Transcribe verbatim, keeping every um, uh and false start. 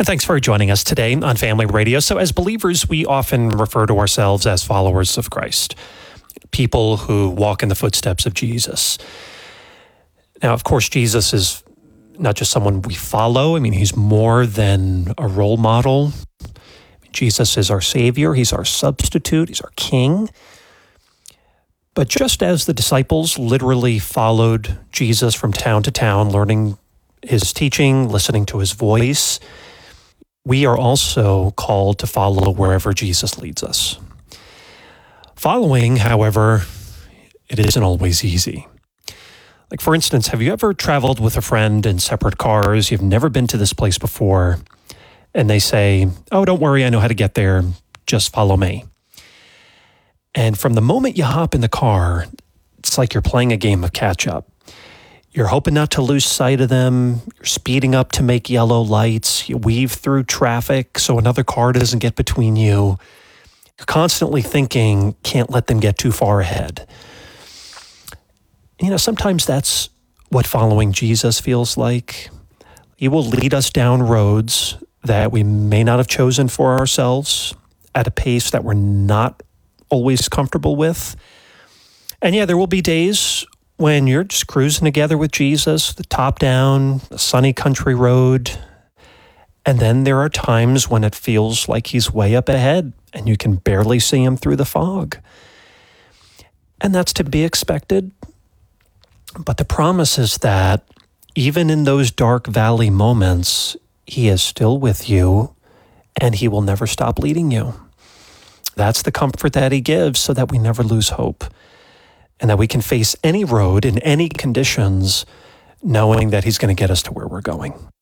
And thanks for joining us today on Family Radio. So as believers, we often refer to ourselves as followers of Christ, people who walk in the footsteps of Jesus. Now, of course, Jesus is not just someone we follow. I mean, he's more than a role model. Jesus is our Savior. He's our substitute. He's our King. But just as the disciples literally followed Jesus from town to town, learning his teaching, listening to his voice, we are also called to follow wherever Jesus leads us. Following, however, it isn't always easy. Like, for instance, have you ever traveled with a friend in separate cars? You've never been to this place before, and they say, "Oh, don't worry, I know how to get there. Just follow me." And from the moment you hop in the car, it's like you're playing a game of catch-up. You're hoping not to lose sight of them. You're speeding up to make yellow lights. You weave through traffic so another car doesn't get between you. You're constantly thinking, can't let them get too far ahead. You know, sometimes that's what following Jesus feels like. He will lead us down roads that we may not have chosen for ourselves at a pace that we're not always comfortable with. And yeah, there will be days when you're just cruising together with Jesus, the top down, a sunny country road. And then there are times when it feels like he's way up ahead and you can barely see him through the fog. And that's to be expected. But the promise is that even in those dark valley moments, he is still with you and he will never stop leading you. That's the comfort that he gives so that we never lose hope. And that we can face any road in any conditions, knowing that he's going to get us to where we're going.